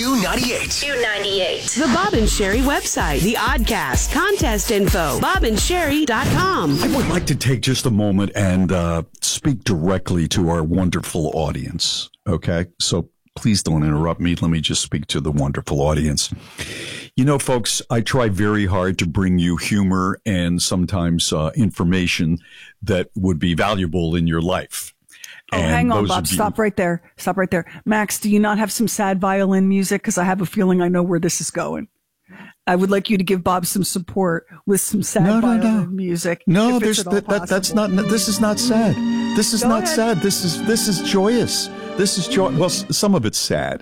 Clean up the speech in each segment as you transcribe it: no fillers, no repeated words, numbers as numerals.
Q98. Q98. The Bob and Sherry website, the Oddcast, contest info, bobandsherry.com. I would like to take just a moment and speak directly to our wonderful audience. Okay, so please don't interrupt me. Let me just speak to the wonderful audience. You know, folks, I try very hard to bring you humor and sometimes information that would be valuable in your life. Oh, hang on, Bob. Stop right there. Stop right there. Max, do you not have some sad violin music? Because I have a feeling I know where this is going. I would like you to give Bob some support with some sad violin music. No, that's not. This is not sad. This is not sad. This is joyous. This is joy. Well, some of it's sad.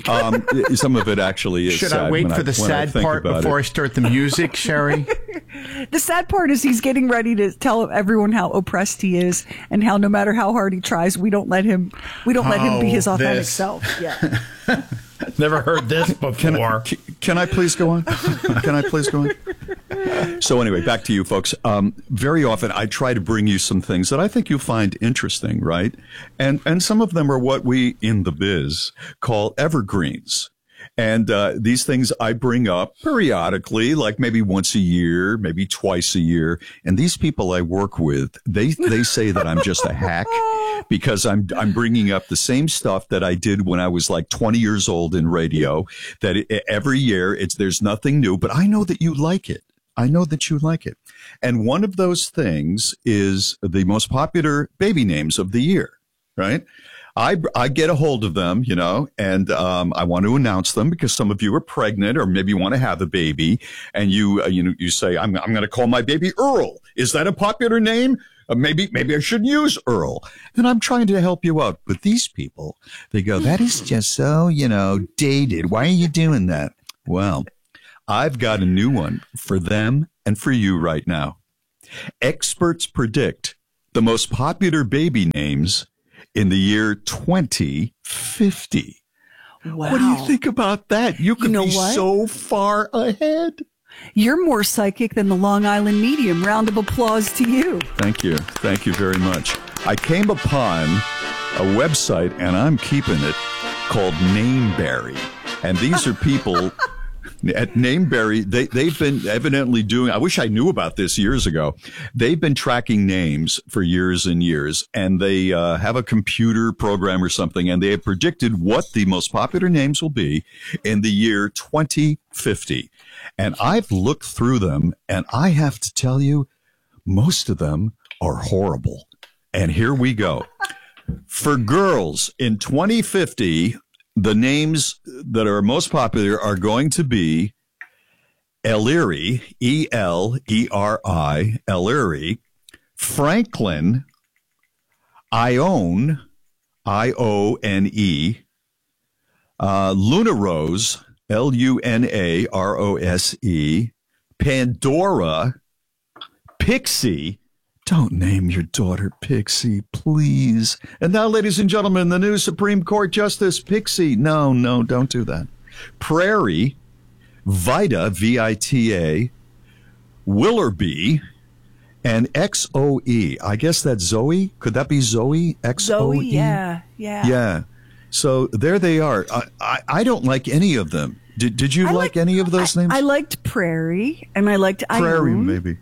Some of it actually is. Should sad I wait for the sad part before I start the music, Sherry? The sad part is he's getting ready to tell everyone how oppressed he is and how no matter how hard he tries, we don't let him be his authentic self. Yeah. Never heard this before. Can I please go on? Can I please go on? So anyway, back to you folks. Very often I try to bring you some things that I think you'll find interesting, right? And some of them are what we in the biz call evergreens. And these things I bring up periodically, like maybe once a year, maybe twice a year. And these people I work with, they say that I'm just a hack because I'm bringing up the same stuff that I did when I was like 20 years old in radio. That every year there's nothing new, but I know that you like it. I know that you like it. And one of those things is the most popular baby names of the year, right? I get a hold of them, you know, and I want to announce them because some of you are pregnant or maybe want to have a baby, and you say I'm going to call my baby Earl. Is that a popular name? Maybe I shouldn't use Earl. And I'm trying to help you out. But these people, they go, that is just so, dated. Why are you doing that? Well, I've got a new one for them and for you right now. Experts predict the most popular baby names in the year 2050. Wow. What do you think about that? You could be so far ahead. You're more psychic than the Long Island Medium. Round of applause to you. Thank you. Thank you very much. I came upon a website, and I'm keeping it, called Nameberry. And these are people at Nameberry. They've been evidently doing, I wish I knew about this years ago. They've been tracking names for years and years, and they have a computer program or something, and they have predicted what the most popular names will be in the year 2050. And I've looked through them, and I have to tell you, most of them are horrible. And here we go. For girls in 2050, the names that are most popular are going to be Ellery, E-L-E-R-I, Ellery, Franklin, Ione, I-O-N-E, Luna Rose, L-U-N-A-R-O-S-E, Pandora, Pixie. Don't name your daughter Pixie, please. And now, ladies and gentlemen, the new Supreme Court Justice, Pixie. No, don't do that. Prairie, Vita, V-I-T-A, Willoughby, and X-O-E. I guess that's Zoe. Could that be Zoe? X-O-E? Zoe, yeah. Yeah. So there they are. I don't like any of them. Did you like any of those names? I liked Prairie, and I liked Prairie, Ione. maybe.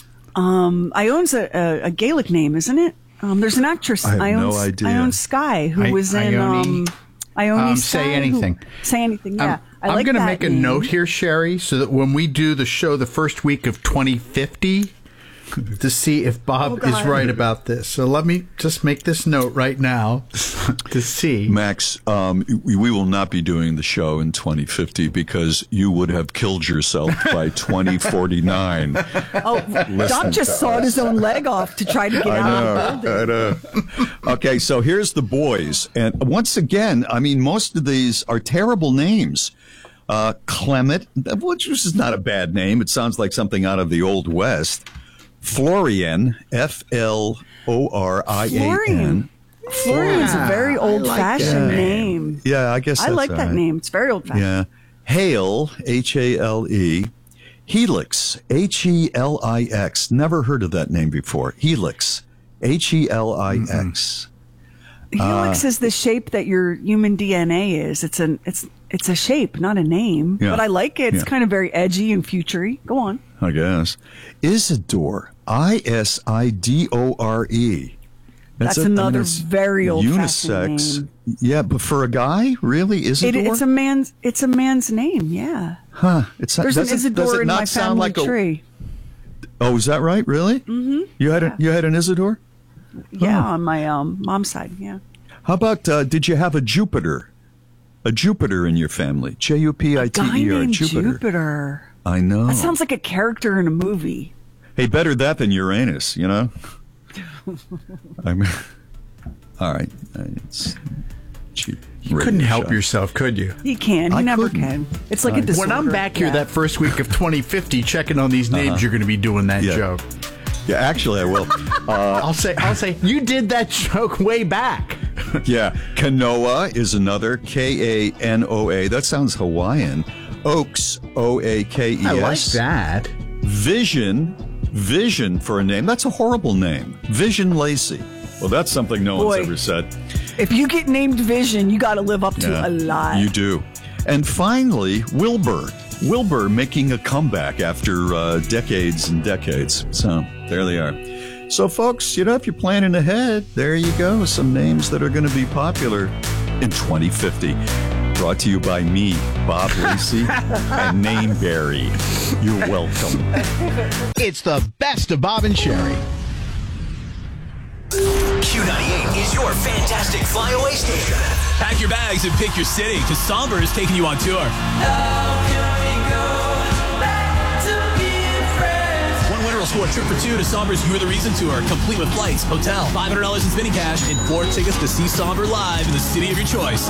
Ione's a Gaelic name, isn't it? There's an actress, I have no idea. Ione Skye, who was in Ione Skye. Say Anything. Say Anything, yeah. I'm going to make a note here, Sherry, so that when we do the show the first week of 2050, to see if Bob is right about this. So let me just make this note right now to see. Max, we will not be doing the show in 2050 because you would have killed yourself by 2049. Dom just sawed his own leg off to try to get out of the building. I know. Okay, so here's the boys. And once again, I mean, most of these are terrible names. Clement, which is not a bad name. It sounds like something out of the Old West. Florian, F-L-O-R-I-A-N. Florian's a very old-fashioned name. Yeah, I guess I like that name. It's very old-fashioned. Yeah. Hale, H-A-L-E. Helix, H-E-L-I-X. Never heard of that name before. Helix, H-E-L-I-X. Helix is the shape that your human DNA is. It's It's a shape, not a name. Yeah. But I like it. It's Yeah. kind of very edgy and futury. Go on. I guess. Isidore. Isidore. That's another very old-fashioned unisex. name. Yeah, but for a guy, really, Isidore? It's a man's name. Yeah. Huh? There's an does Isidore it in not my sound family like tree. Oh, is that right? Really? Mm-hmm. You had an Isidore? Yeah, on my mom's side. Yeah. How about did you have a Jupiter? A Jupiter in your family? Jupiter. Guy named Jupiter. I know. That sounds like a character in a movie. Hey, better that than Uranus, you know? I mean, all right. It's cheap. You couldn't help yourself, could you? He can. He never can. It's like a disorder. When I'm back here that first week of 2050 checking on these names, you're going to be doing that joke. Yeah, actually, I will. I'll say, you did that joke way back. Yeah. Kanoa is another. Kanoa. That sounds Hawaiian. Oaks. Oakes. I like that. Vision for a name. That's a horrible name. Vision Lacey. Well, that's something no one's ever said. If you get named Vision, you got to live up to a lot. You do. And finally, Wilbur. Wilbur making a comeback after decades and decades. So there they are. So, folks, if you're planning ahead, there you go. Some names that are going to be popular in 2050. Brought to you by me, Bob Lacey, and Nameberry. You're welcome. It's the best of Bob and Sherry. Q98 is your fantastic flyaway station. Pack your bags and pick your city, because Somber is taking you on tour. One winner will score a trip for two to Somber's You're the Reason tour, complete with flights, hotel, $500 in spinning cash, and 4 tickets to see Somber live in the city of your choice.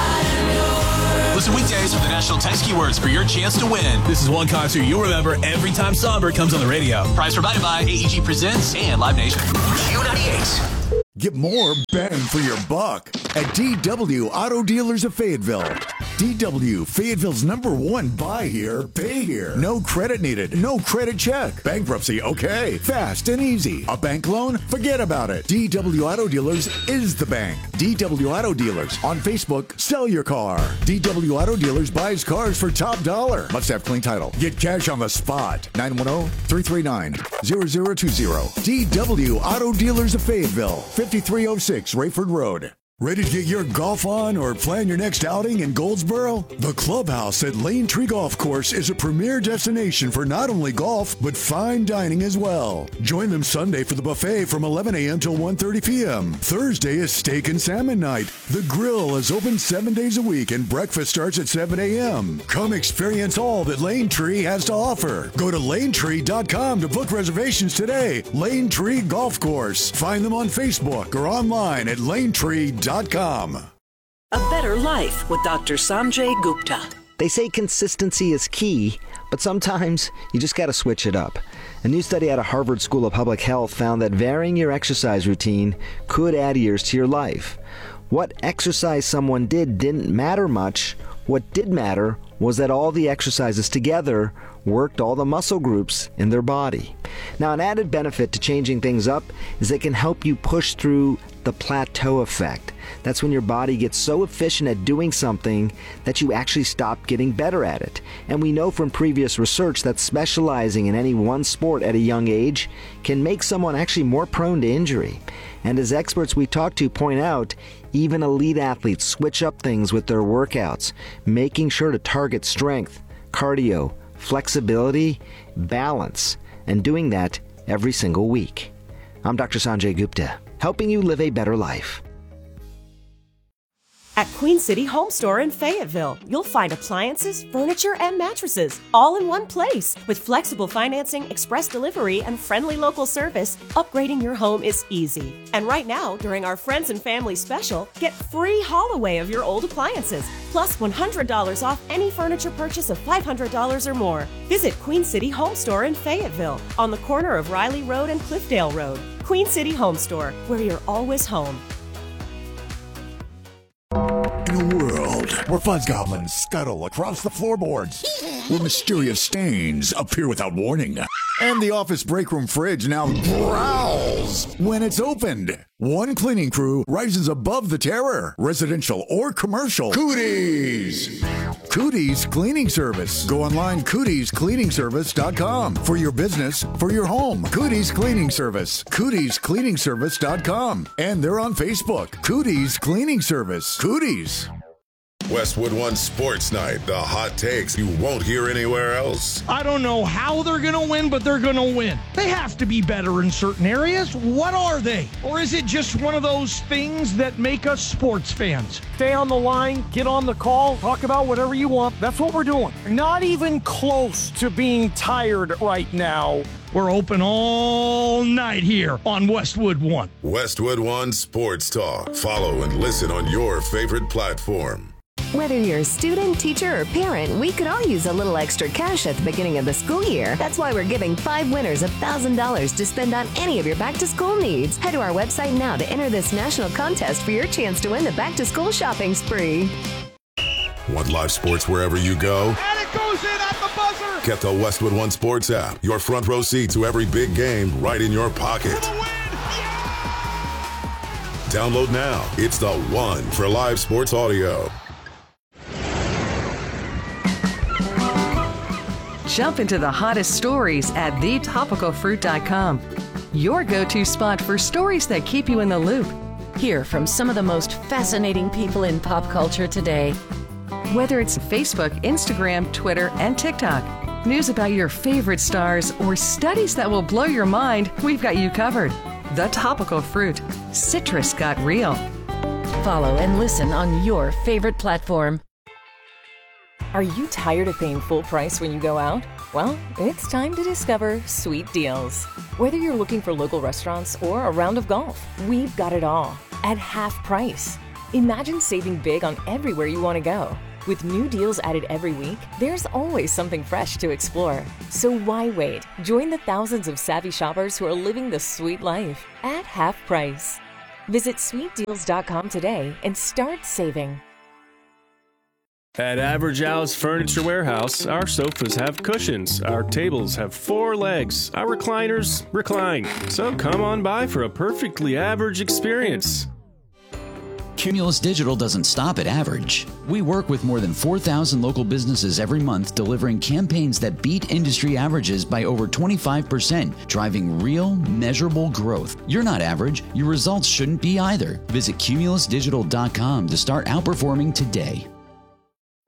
Listen weekdays for the national text keywords for your chance to win. This is one concert you'll remember every time Somber comes on the radio. Prize provided by AEG Presents and Live Nation. Q98. Get more bang for your buck at DW Auto Dealers of Fayetteville. DW, Fayetteville's #1 buy here, pay here. No credit needed, no credit check. Bankruptcy, okay. Fast and easy. A bank loan? Forget about it. DW Auto Dealers is the bank. DW Auto Dealers on Facebook, sell your car. DW Auto Dealers buys cars for top dollar. Must have clean title. Get cash on the spot. 910-339-0020. DW Auto Dealers of Fayetteville. 5306 Rayford Road. Ready to get your golf on or plan your next outing in Goldsboro? The Clubhouse at Lane Tree Golf Course is a premier destination for not only golf, but fine dining as well. Join them Sunday for the buffet from 11 a.m. till 1:30 p.m. Thursday is steak and salmon night. The grill is open 7 days a week and breakfast starts at 7 a.m. Come experience all that Lane Tree has to offer. Go to lanetree.com to book reservations today. Lane Tree Golf Course. Find them on Facebook or online at lanetree.com. A Better Life with Dr. Sanjay Gupta. They say consistency is key, but sometimes you just got to switch it up. A new study out of Harvard School of Public Health found that varying your exercise routine could add years to your life. What exercise someone did didn't matter much. What did matter was that all the exercises together worked all the muscle groups in their body. Now, an added benefit to changing things up is it can help you push through the plateau effect. That's when your body gets so efficient at doing something that you actually stop getting better at it. And we know from previous research that specializing in any one sport at a young age can make someone actually more prone to injury. And as experts we talk to point out, even elite athletes switch up things with their workouts, making sure to target strength, cardio, flexibility, balance, and doing that every single week. I'm Dr. Sanjay Gupta, helping you live a better life. At Queen City Home Store in Fayetteville, you'll find appliances, furniture, and mattresses all in one place. With flexible financing, express delivery, and friendly local service, upgrading your home is easy. And right now, during our Friends and Family special, get free haul away of your old appliances, plus $100 off any furniture purchase of $500 or more. Visit Queen City Home Store in Fayetteville on the corner of Riley Road and Cliffdale Road. Queen City Home Store, where you're always home. In a world where fuzzgoblins scuttle across the floorboards, where mysterious stains appear without warning, and the office break room fridge now growls when it's opened, one cleaning crew rises above the terror, residential or commercial. Cooties! Cooties Cleaning Service. Go online, cootiescleaningservice.com. For your business, for your home. Cooties Cleaning Service. Cootiescleaningservice.com. And they're on Facebook. Cooties Cleaning Service. Cooties. Westwood One Sports Night. The hot takes you won't hear anywhere else. I don't know how they're going to win, but they're going to win. They have to be better in certain areas. What are they? Or is it just one of those things that make us sports fans? Stay on the line, get on the call, talk about whatever you want. That's what we're doing. Not even close to being tired right now. We're open all night here on Westwood One. Westwood One Sports Talk. Follow and listen on your favorite platform. Whether you're a student, teacher, or parent, we could all use a little extra cash at the beginning of the school year. That's why we're giving 5 winners $1,000 to spend on any of your back-to-school needs. Head to our website now to enter this national contest for your chance to win the back-to-school shopping spree. Want live sports wherever you go? And it goes in at the buzzer! Get the Westwood One Sports app. Your front row seat to every big game right in your pocket. Download now. It's the one for live sports audio. Jump into the hottest stories at thetopicalfruit.com. Your go-to spot for stories that keep you in the loop. Hear from some of the most fascinating people in pop culture today. Whether it's Facebook, Instagram, Twitter, and TikTok, news about your favorite stars, or studies that will blow your mind, we've got you covered. The Topical Fruit. Citrus got real. Follow and listen on your favorite platform. Are you tired of paying full price when you go out? Well, it's time to discover Sweet Deals. Whether you're looking for local restaurants or a round of golf, we've got it all at half price. Imagine saving big on everywhere you want to go. With new deals added every week, there's always something fresh to explore. So why wait? Join the thousands of savvy shoppers who are living the sweet life at half price. Visit sweetdeals.com today and start saving. At Average Al's Furniture Warehouse, our sofas have cushions, our tables have 4 legs, our recliners recline. So come on by for a perfectly average experience. Cumulus Digital doesn't stop at average. We work with more than 4,000 local businesses every month, delivering campaigns that beat industry averages by over 25%, driving real, measurable growth. You're not average. Your results shouldn't be either. Visit cumulusdigital.com to start outperforming today.